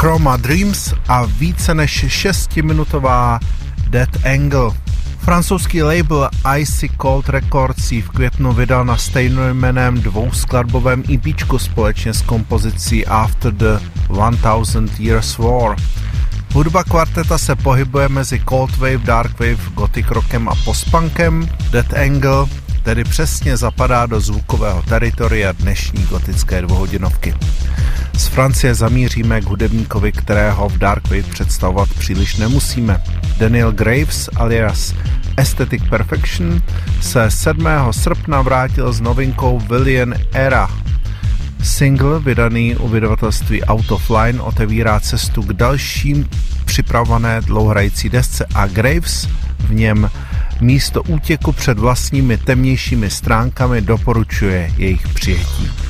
Chroma Dreams a více než 6minutová Dead Angle. Francouzský label Icy Cold Records v květnu vydal na stejnojmenném dvouskladbovém EPčku společně s kompozicí After the 1000 Years War. Hudba kvarteta se pohybuje mezi Cold Wave, Dark Wave, Gothic rockem a postpunkem. Dead Angle tedy přesně zapadá do zvukového teritoria dnešní gotické dvouhodinovky. Z Francie zamíříme k hudebníkovi, kterého v Dark Wave představovat příliš nemusíme. Daniel Graves alias Aesthetic Perfection se 7. srpna vrátil s novinkou Villian Era. Single vydaný u vydavatelství Out of Line otevírá cestu k dalším připravované dlouhrající desce a Graves v něm místo útěku před vlastními temnějšími stránkami doporučuje jejich přijetí.